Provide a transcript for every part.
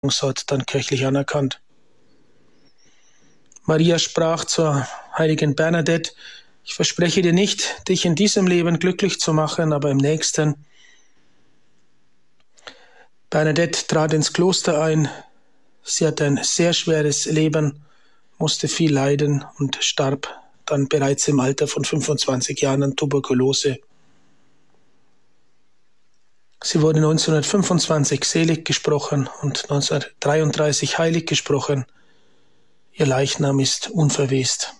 Ort dann kirchlich anerkannt. Maria sprach zur heiligen Bernadette: Ich verspreche dir nicht, dich in diesem Leben glücklich zu machen, aber im nächsten. Bernadette trat ins Kloster ein. Sie hatte ein sehr schweres Leben, musste viel leiden und starb dann bereits im Alter von 25 Jahren an Tuberkulose. Sie wurde 1925 selig gesprochen und 1933 heilig gesprochen. Ihr Leichnam ist unverwest.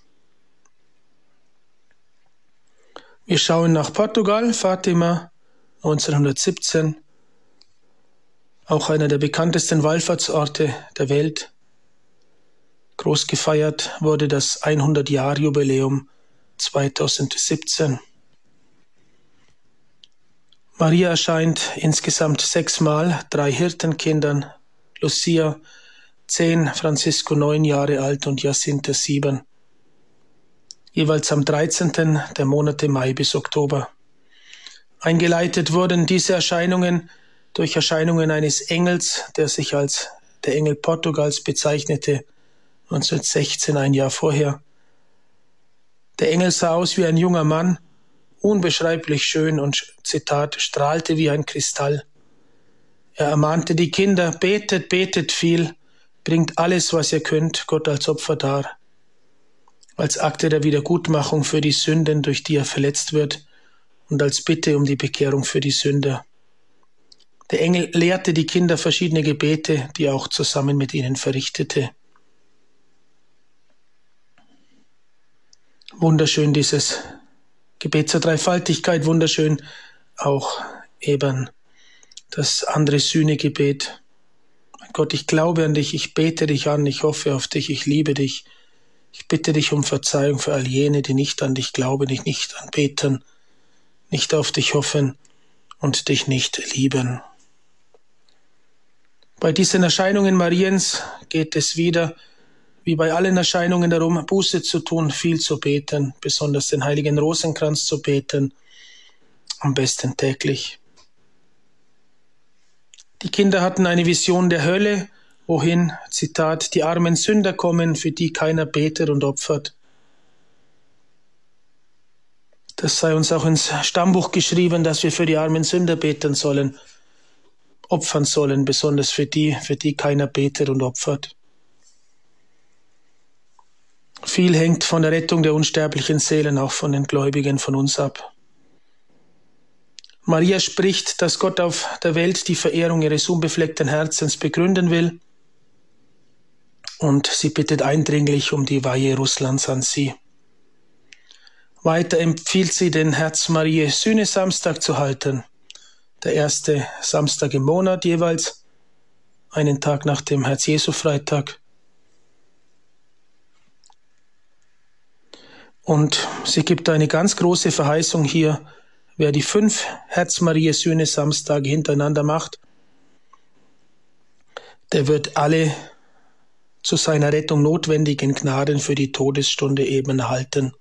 Wir schauen nach Portugal, Fatima, 1917, auch einer der bekanntesten Wallfahrtsorte der Welt. Groß gefeiert wurde das 100-Jahr-Jubiläum 2017. Maria erscheint insgesamt 6-mal 3 Hirtenkindern, Lucia 10, Francisco 9 Jahre alt und Jacinta 7. Jeweils am 13. der Monate Mai bis Oktober. Eingeleitet wurden diese Erscheinungen durch Erscheinungen eines Engels, der sich als der Engel Portugals bezeichnete, 1916, ein Jahr vorher. Der Engel sah aus wie ein junger Mann, unbeschreiblich schön und, Zitat, strahlte wie ein Kristall. Er ermahnte die Kinder: Betet, betet viel, bringt alles, was ihr könnt, Gott als Opfer dar. Als Akte der Wiedergutmachung für die Sünden, durch die er verletzt wird, und als Bitte um die Bekehrung für die Sünder. Der Engel lehrte die Kinder verschiedene Gebete, die er auch zusammen mit ihnen verrichtete. Wunderschön dieses Gebet zur Dreifaltigkeit, wunderschön auch eben das andere Sühnegebet. Gott, ich glaube an dich, ich bete dich an, ich hoffe auf dich, ich liebe dich. Ich bitte dich um Verzeihung für all jene, die nicht an dich glauben, dich nicht anbeten, nicht auf dich hoffen und dich nicht lieben. Bei diesen Erscheinungen Mariens geht es wieder, wie bei allen Erscheinungen, darum, Buße zu tun, viel zu beten, besonders den heiligen Rosenkranz zu beten, am besten täglich. Die Kinder hatten eine Vision der Hölle, wohin, Zitat, die armen Sünder kommen, für die keiner betet und opfert. Das sei uns auch ins Stammbuch geschrieben, dass wir für die armen Sünder beten sollen, opfern sollen, besonders für die keiner betet und opfert. Viel hängt von der Rettung der unsterblichen Seelen, auch von den Gläubigen, von uns ab. Maria spricht, dass Gott auf der Welt die Verehrung ihres unbefleckten Herzens begründen will, und sie bittet eindringlich um die Weihe Russlands an sie. Weiter empfiehlt sie, den Herz-Mariä-Sühne-Samstag zu halten, der erste Samstag im Monat jeweils, einen Tag nach dem Herz-Jesu-Freitag. Und sie gibt eine ganz große Verheißung hier: Wer die 5 Herz-Mariä-Sühne-Samstage hintereinander macht, der wird alle zu seiner Rettung notwendigen Gnaden für die Todesstunde eben erhalten.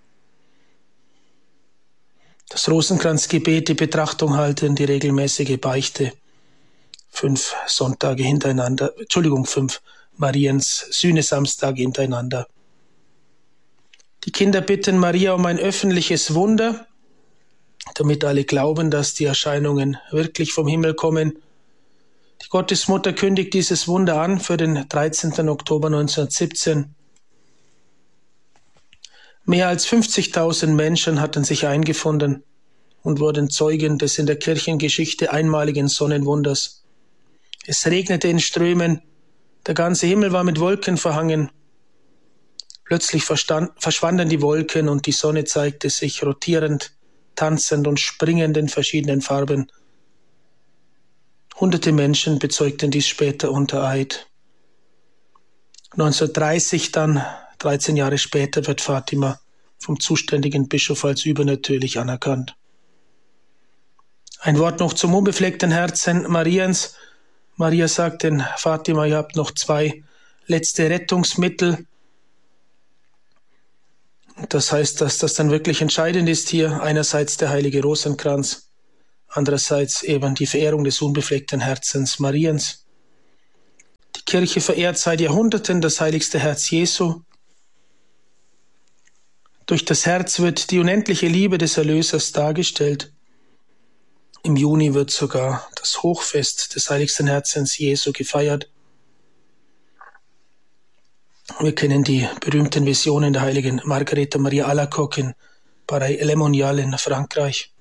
Das Rosenkranzgebet, die Betrachtung halten, die regelmäßige Beichte, 5 Sonntage hintereinander, 5 Mariens Sühne-Samstage hintereinander. Die Kinder bitten Maria um ein öffentliches Wunder, damit alle glauben, dass die Erscheinungen wirklich vom Himmel kommen. Die Gottesmutter kündigt dieses Wunder an für den 13. Oktober 1917. Mehr als 50.000 Menschen hatten sich eingefunden und wurden Zeugen des in der Kirchengeschichte einmaligen Sonnenwunders. Es regnete in Strömen, der ganze Himmel war mit Wolken verhangen. Plötzlich verschwanden die Wolken und die Sonne zeigte sich rotierend, tanzend und springend in verschiedenen Farben. Hunderte Menschen bezeugten dies später unter Eid. 1930 dann, 13 Jahre später, wird Fatima vom zuständigen Bischof als übernatürlich anerkannt. Ein Wort noch zum unbefleckten Herzen Mariens. Maria sagt in Fatima, ihr habt noch 2 letzte Rettungsmittel. Das heißt, dass das dann wirklich entscheidend ist hier. Einerseits der heilige Rosenkranz, andererseits eben die Verehrung des unbefleckten Herzens Mariens. Kirche verehrt seit Jahrhunderten das heiligste Herz Jesu. Durch das Herz wird die unendliche Liebe des Erlösers dargestellt. Im Juni wird sogar das Hochfest des heiligsten Herzens Jesu gefeiert. Wir kennen die berühmten Visionen der heiligen Margareta Maria Alacoque in Paray-le-Monial in Frankreich.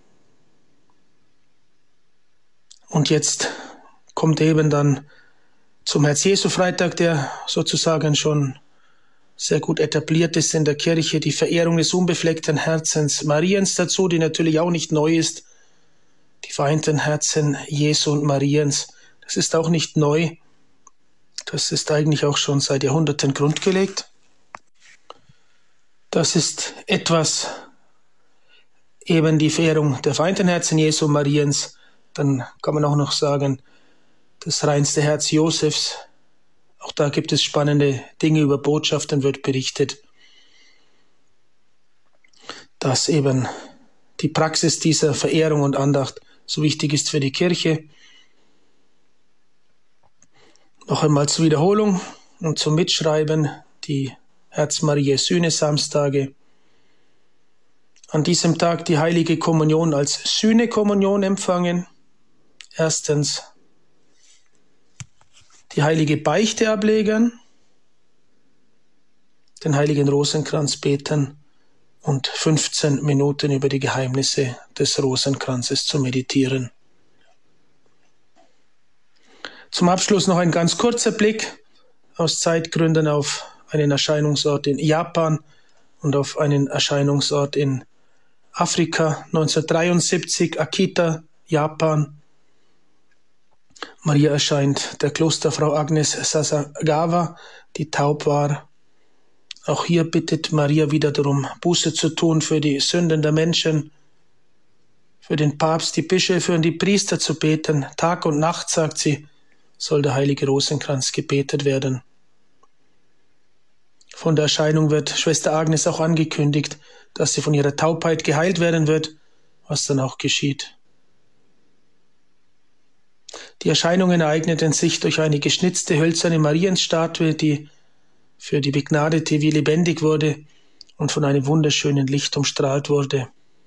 Und jetzt kommt eben dann zum Herz-Jesu-Freitag, der sozusagen schon sehr gut etabliert ist in der Kirche, die Verehrung des unbefleckten Herzens Mariens dazu, die natürlich auch nicht neu ist. Die vereinten Herzen Jesu und Mariens, das ist auch nicht neu. Das ist eigentlich auch schon seit Jahrhunderten grundgelegt. Das ist etwas, eben die Verehrung der vereinten Herzen Jesu und Mariens. Dann kann man auch noch sagen, das reinste Herz Josefs. Auch da gibt es spannende Dinge über Botschaften, wird berichtet, dass eben die Praxis dieser Verehrung und Andacht so wichtig ist für die Kirche. Noch einmal zur Wiederholung und zum Mitschreiben die Herz-Mariä-Sühne-Samstage. An diesem Tag die heilige Kommunion als Sühne-Kommunion empfangen. Erstens die heilige Beichte ablegen, den heiligen Rosenkranz beten und 15 Minuten über die Geheimnisse des Rosenkranzes zu meditieren. Zum Abschluss noch ein ganz kurzer Blick aus Zeitgründen auf einen Erscheinungsort in Japan und auf einen Erscheinungsort in Afrika. 1973, Akita, Japan. Maria erscheint der Klosterfrau Agnes Sasagawa, die taub war. Auch hier bittet Maria wieder darum, Buße zu tun für die Sünden der Menschen, für den Papst, die Bischöfe und die Priester zu beten. Tag und Nacht, sagt sie, soll der heilige Rosenkranz gebetet werden. Von der Erscheinung wird Schwester Agnes auch angekündigt, dass sie von ihrer Taubheit geheilt werden wird, was dann auch geschieht. Die Erscheinungen ereigneten sich durch eine geschnitzte hölzerne Marienstatue, die für die Begnadete wie lebendig wurde und von einem wunderschönen Licht umstrahlt wurde.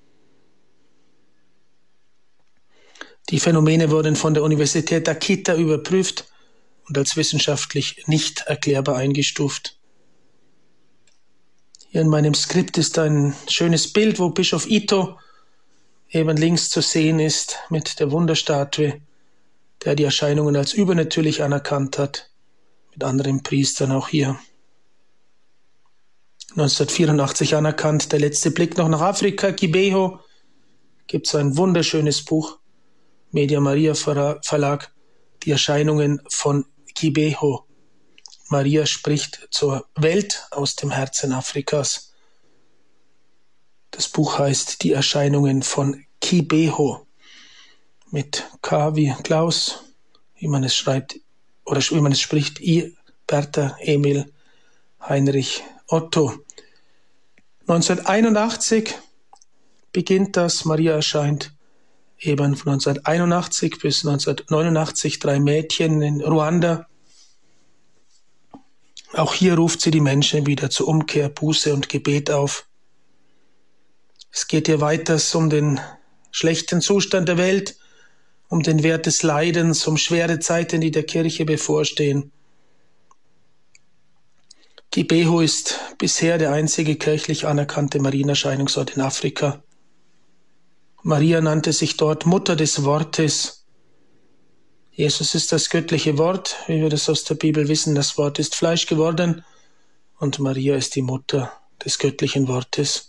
Die Phänomene wurden von der Universität Akita überprüft und als wissenschaftlich nicht erklärbar eingestuft. Hier in meinem Skript ist ein schönes Bild, wo Bischof Ito eben links zu sehen ist mit der Wunderstatue, der die Erscheinungen als übernatürlich anerkannt hat, mit anderen Priestern auch hier. 1984 anerkannt, der letzte Blick noch nach Afrika, Kibeho, gibt es ein wunderschönes Buch, Media Maria Verlag, die Erscheinungen von Kibeho. Maria spricht zur Welt aus dem Herzen Afrikas. Das Buch heißt Die Erscheinungen von Kibeho. Mit K wie Klaus, wie man es schreibt, oder wie man es spricht, I, Bertha, Emil, Heinrich, Otto. 1981 beginnt das, Maria erscheint eben von 1981 bis 1989 3 Mädchen in Ruanda. Auch hier ruft sie die Menschen wieder zur Umkehr, Buße und Gebet auf. Es geht hier weiters um den schlechten Zustand der Welt, um den Wert des Leidens, um schwere Zeiten, die der Kirche bevorstehen. Kibeho ist bisher der einzige kirchlich anerkannte Marienerscheinungsort in Afrika. Maria nannte sich dort Mutter des Wortes. Jesus ist das göttliche Wort, wie wir das aus der Bibel wissen. Das Wort ist Fleisch geworden und Maria ist die Mutter des göttlichen Wortes.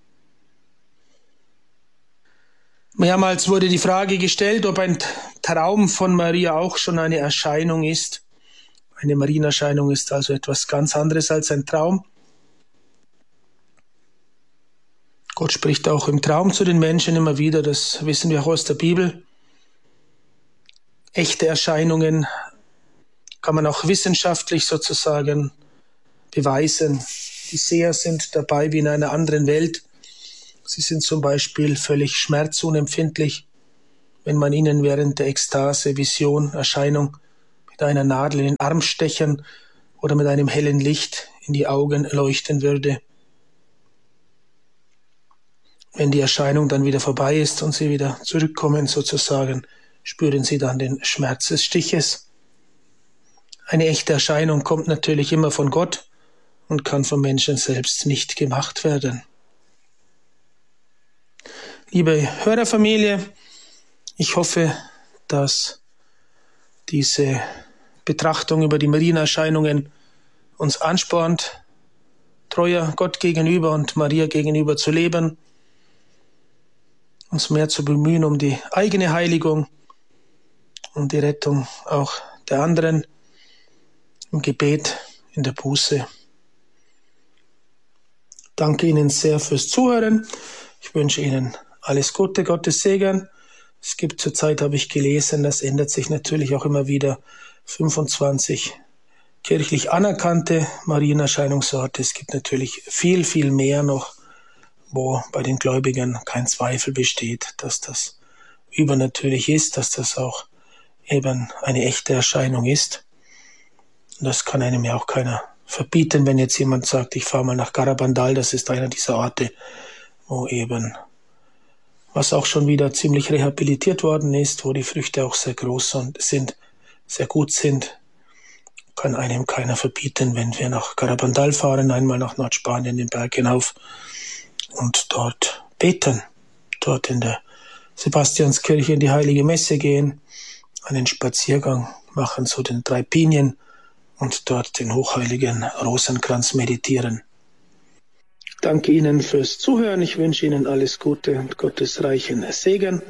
Mehrmals wurde die Frage gestellt, ob ein Traum von Maria auch schon eine Erscheinung ist. Eine Marienerscheinung ist also etwas ganz anderes als ein Traum. Gott spricht auch im Traum zu den Menschen immer wieder, das wissen wir auch aus der Bibel. Echte Erscheinungen kann man auch wissenschaftlich sozusagen beweisen. Die Seher sind dabei wie in einer anderen Welt. Sie sind zum Beispiel völlig schmerzunempfindlich, wenn man ihnen während der Ekstase, Vision, Erscheinung mit einer Nadel in den Arm stechen oder mit einem hellen Licht in die Augen leuchten würde. Wenn die Erscheinung dann wieder vorbei ist und sie wieder zurückkommen sozusagen, spüren sie dann den Schmerz des Stiches. Eine echte Erscheinung kommt natürlich immer von Gott und kann vom Menschen selbst nicht gemacht werden. Liebe Hörerfamilie, ich hoffe, dass diese Betrachtung über die Marienerscheinungen uns anspornt, treuer Gott gegenüber und Maria gegenüber zu leben, uns mehr zu bemühen um die eigene Heiligung und die Rettung auch der anderen im Gebet, in der Buße. Danke Ihnen sehr fürs Zuhören. Ich wünsche Ihnen alles Gute, Gottes Segen. Es gibt zurzeit, habe ich gelesen, das ändert sich natürlich auch immer wieder, 25 kirchlich anerkannte Marienerscheinungsorte. Es gibt natürlich viel, viel mehr noch, wo bei den Gläubigen kein Zweifel besteht, dass das übernatürlich ist, dass das auch eben eine echte Erscheinung ist. Und das kann einem ja auch keiner verbieten, wenn jetzt jemand sagt, ich fahre mal nach Garabandal, das ist einer dieser Orte, wo eben, was auch schon wieder ziemlich rehabilitiert worden ist, wo die Früchte auch sehr groß sind, sehr gut sind, kann einem keiner verbieten, wenn wir nach Garabandal fahren, einmal nach Nordspanien, den Berg hinauf und dort beten, dort in der Sebastianskirche in die Heilige Messe gehen, einen Spaziergang machen zu den 3 Pinien und dort den hochheiligen Rosenkranz meditieren. Danke Ihnen fürs Zuhören. Ich wünsche Ihnen alles Gute und Gottes reichen Segen.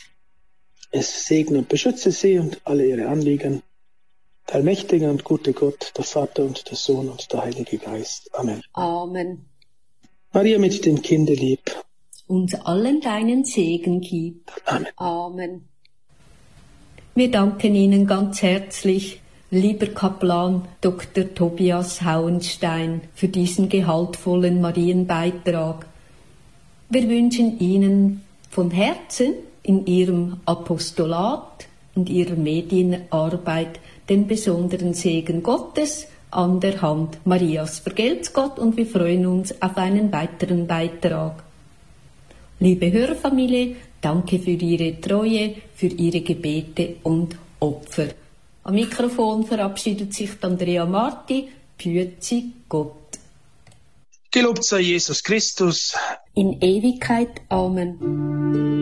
Es segne und beschütze Sie und alle Ihre Anliegen. Der allmächtige und gute Gott, der Vater und der Sohn und der Heilige Geist. Amen. Amen. Maria mit dem Kinde lieb. Uns allen deinen Segen gib. Amen. Amen. Wir danken Ihnen ganz herzlich, lieber Kaplan Dr. Tobias Hauenstein, für diesen gehaltvollen Marienbeitrag. Wir wünschen Ihnen von Herzen in Ihrem Apostolat und Ihrer Medienarbeit den besonderen Segen Gottes an der Hand Marias. Vergelt's Gott und wir freuen uns auf einen weiteren Beitrag. Liebe Hörerfamilie, danke für Ihre Treue, für Ihre Gebete und Opfer. Am Mikrofon verabschiedet sich Andrea Marti. Püezi Gott. Gelobt sei Jesus Christus. In Ewigkeit. Amen.